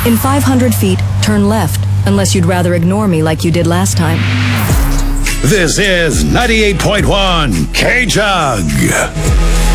In 500 feet, turn left, unless you'd rather ignore me like you did last time. This is 98.1 K-Jug.